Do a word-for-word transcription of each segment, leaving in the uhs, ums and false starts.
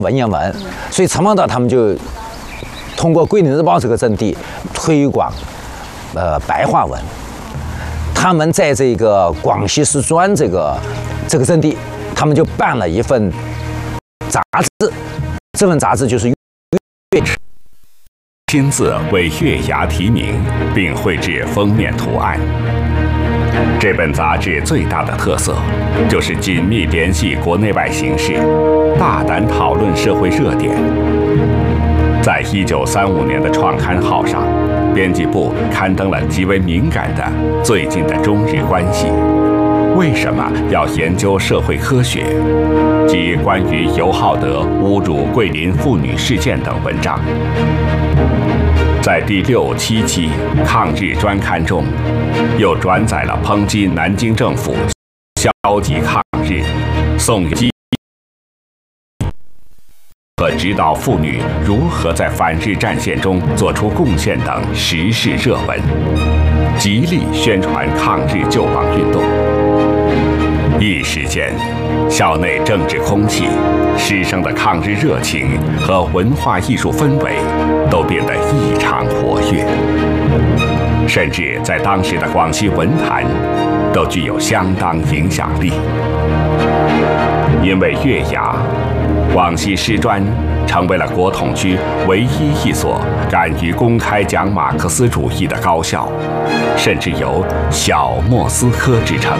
文言文，所以陈望道他们就通过《桂林日报》这个阵地推广呃白话文。他们在这个广西师专这个这个阵地，他们就办了一份杂志，这份杂志就是粤亲自为月牙题名，并绘制封面图案。这本杂志最大的特色就是紧密联系国内外形势，大胆讨论社会热点。在一九三五年的创刊号上，编辑部刊登了极为敏感的最近的中日关系，为什么要研究社会科学，及关于尤浩德侮辱桂林妇女事件等文章。在第六、七期抗日专刊中，又转载了抨击南京政府消极抗日、宋基和指导妇女如何在反日战线中做出贡献等时事热文，极力宣传抗日救亡运动。一时间，校内政治空气、师生的抗日热情和文化艺术氛围都变得异常活跃，甚至在当时的广西文坛都具有相当影响力。因为月牙，广西师专成为了国统区唯一一所敢于公开讲马克思主义的高校，甚至有“小莫斯科”之称。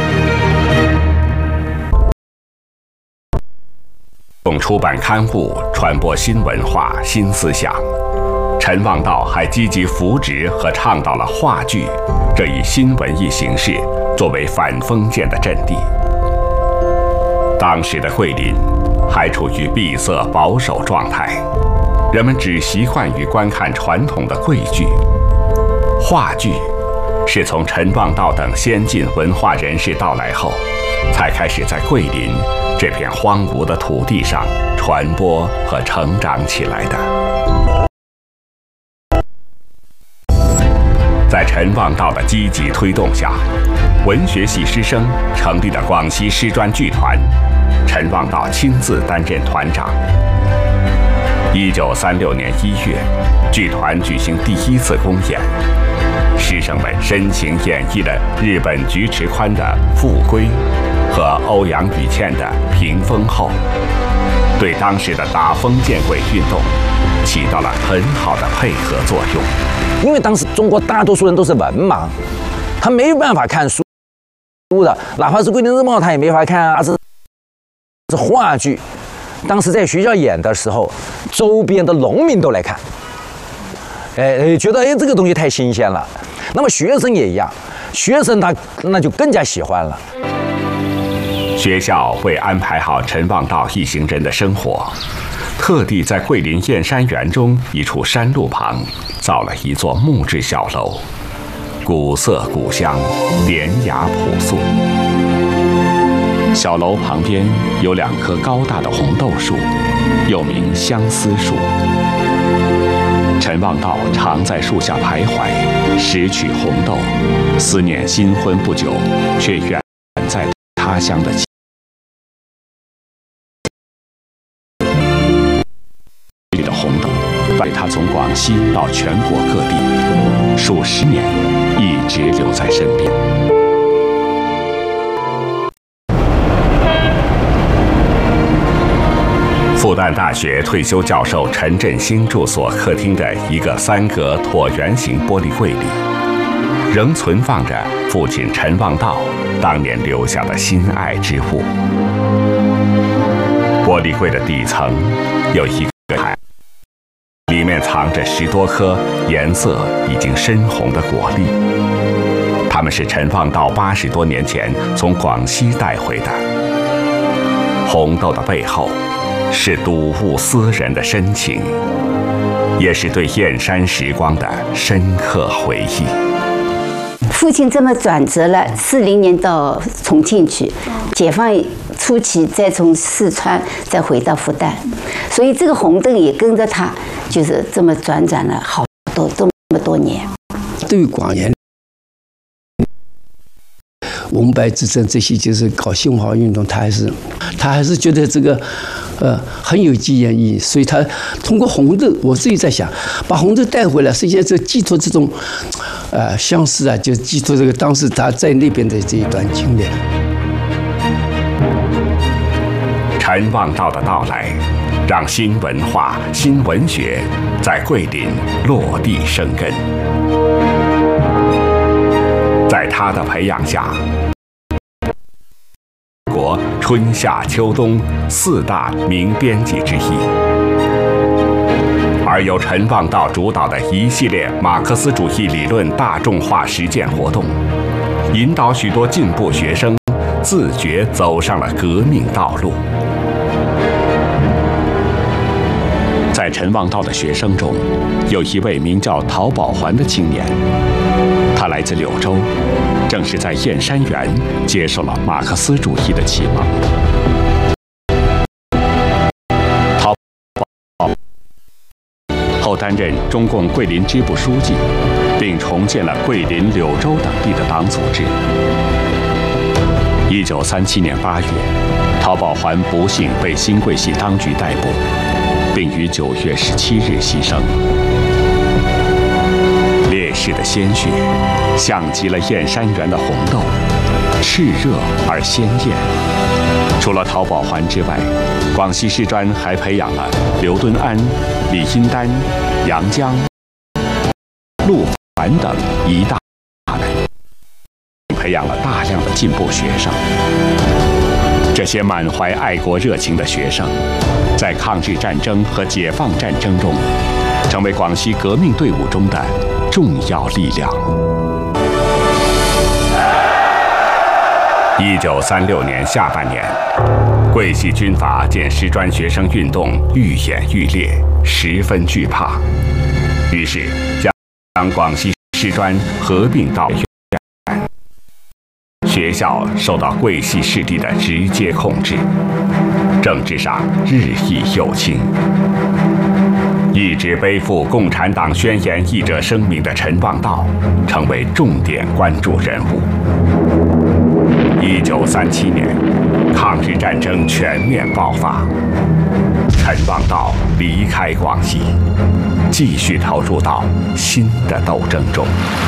用出版刊物传播新文化、新思想，陈望道还积极扶植和倡导了话剧这一新文艺形式作为反封建的阵地。当时的桂林还处于闭塞保守状态，人们只习惯于观看传统的桂剧。话剧是从陈望道等先进文化人士到来后，才开始在桂林这片荒芜的土地上传播和成长起来的。在陈望道的积极推动下，文学系师生成立了广西师专剧团，陈望道亲自担任团长。一九三六年一月，剧团举行第一次公演，师生们深情演绎了日本菊池宽的《复归》和欧阳予倩的《屏风后》，对当时的打封建鬼运动起到了很好的配合作用。 因为当时中国大多数人都是文盲，他没有办法看书的，哪怕是《桂林日报》，他也没法看啊。是是话剧，当时在学校演的时候，周边的农民都来看，哎，觉得哎这个东西太新鲜了。那么学生也一样，学生他那就更加喜欢了。 学校为安排好陈望道一行人的生活，特地在桂林燕山园中一处山路旁造了一座木质小楼，古色古香，典雅朴素。小楼旁边有两棵高大的红豆树，又名相思树。陈望道常在树下徘徊，拾取红豆，思念新婚不久却远在他乡的妻。里的红豆带他从广西到全国各地，数十年一直留在身边。复旦大学退休教授陈振兴住所客厅的一个三格椭圆形玻璃柜里，仍存放着父亲陈望道当年留下的心爱之物。玻璃柜的底层有一个海，里面藏着十多颗颜色已经深红的果粒，它们是陈望道八十多年前从广西带回的。红豆的背后是睹物思人的深情，也是对燕山时光的深刻回忆。 父亲这么转折了，四零年到重庆去，解放初期再从四川再回到复旦，所以这个红灯也跟着他，就是这么转转了好多这么多年。 对于广元， 文白之争这些，就是搞新文化运动，他还是他还是觉得这个呃很有纪念意义，所以他通过红豆，我自己在想，把红豆带回来，实际上这寄托这种呃相似啊，就寄托这个当时他在那边的这一段经历。 陈望道的到来，让新文化、新文学在桂林落地生根。在他的培养下，国春夏秋冬四大名编辑之一，而由陈望道主导的一系列马克思主义理论大众化实践活动，引导许多进步学生自觉走上了革命道路。在陈望道的学生中，有一位名叫陶宝环的青年，他来自柳州，正是在燕山园接受了马克思主义的启蒙。陶宝后担任中共桂林支部书记，并重建了桂林、柳州等地的党组织。一九三七年八月，陶宝环不幸被新桂系当局逮捕，并于九月十七日牺牲。烈士的鲜血像极了燕山园的红豆，炽热而鲜艳。除了陶宝环之外，广西师专还培养了刘敦安、李荫丹、杨江、陆凡等一大代，培养了大量的进步学生。这些满怀爱国热情的学生，在抗日战争和解放战争中，成为广西革命队伍中的重要力量。一九三六年下半年，桂系军阀见师专学生运动愈演愈烈，十分惧怕，于是将广西师专合并到学校受到桂系势力的直接控制，政治上日益右倾。一直背负《共产党宣言》译者声明的陈望道，成为重点关注人物。一九三七年，抗日战争全面爆发，陈望道离开广西，继续投入到新的斗争中。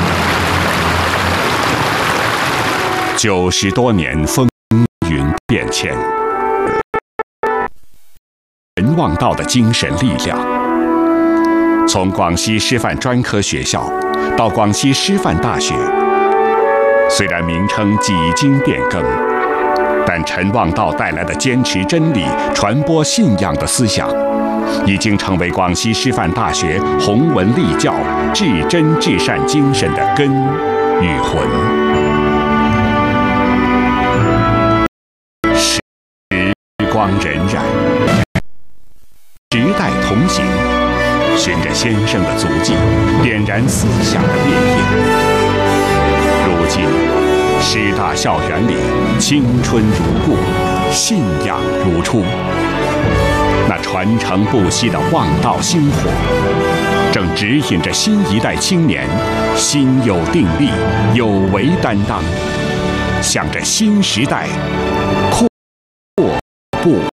九十多年风云变迁，陈望道的精神力量，从广西师范专科学校到广西师范大学，虽然名称几经变更，但陈望道带来的坚持真理、传播信仰的思想，已经成为广西师范大学弘文立教、至真至善精神的根与魂。时光荏苒，时代同行，循着先生的足迹，点燃思想的烈焰。如今，师大校园里青春如故，信仰如初。那传承不息的望道星火，正指引着新一代青年心有定力、有为担当，向着新时代阔步